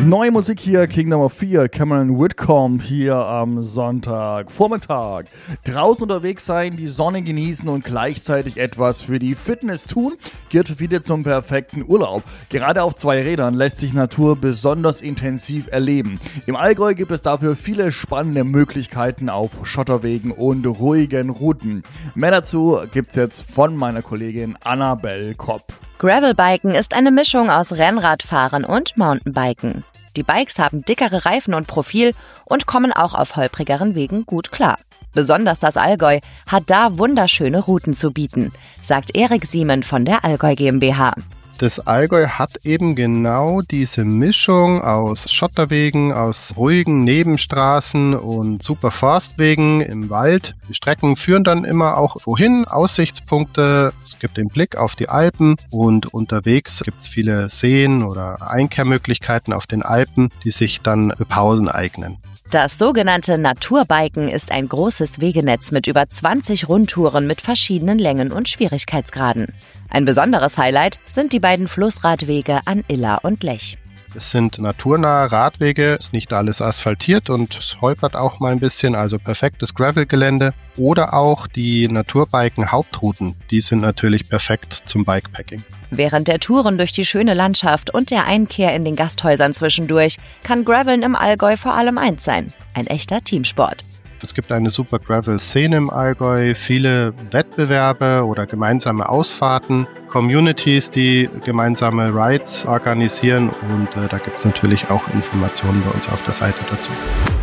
Neue Musik hier, Kingdom of Fear, Cameron Whitcomb hier am Sonntagvormittag. Draußen unterwegs sein, die Sonne genießen und gleichzeitig etwas für die Fitness tun, gehört für viele zum perfekten Urlaub. Gerade auf 2 Rädern lässt sich Natur besonders intensiv erleben. Im Allgäu gibt es dafür viele spannende Möglichkeiten auf Schotterwegen und ruhigen Routen. Mehr dazu gibt's jetzt von meiner Kollegin Annabelle Kopp. Gravelbiken ist eine Mischung aus Rennradfahren und Mountainbiken. Die Bikes haben dickere Reifen und Profil und kommen auch auf holprigeren Wegen gut klar. Besonders das Allgäu hat da wunderschöne Routen zu bieten, sagt Erik Siemen von der Allgäu GmbH. Das Allgäu hat eben genau diese Mischung aus Schotterwegen, aus ruhigen Nebenstraßen und super Forstwegen im Wald. Die Strecken führen dann immer auch wohin, Aussichtspunkte, es gibt den Blick auf die Alpen und unterwegs gibt es viele Seen oder Einkehrmöglichkeiten auf den Alpen, die sich dann für Pausen eignen. Das sogenannte Naturbiken ist ein großes Wegenetz mit über 20 Rundtouren mit verschiedenen Längen und Schwierigkeitsgraden. Ein besonderes Highlight sind die beiden Flussradwege an Iller und Lech. Es sind naturnahe Radwege, ist nicht alles asphaltiert und es holpert auch mal ein bisschen, also perfektes Gravelgelände. Oder auch die Naturbiken-Hauptrouten, die sind natürlich perfekt zum Bikepacking. Während der Touren durch die schöne Landschaft und der Einkehr in den Gasthäusern zwischendurch kann Graveln im Allgäu vor allem eins sein: ein echter Teamsport. Es gibt eine super Gravel-Szene im Allgäu, viele Wettbewerbe oder gemeinsame Ausfahrten, Communities, die gemeinsame Rides organisieren und da gibt es natürlich auch Informationen bei uns auf der Seite dazu.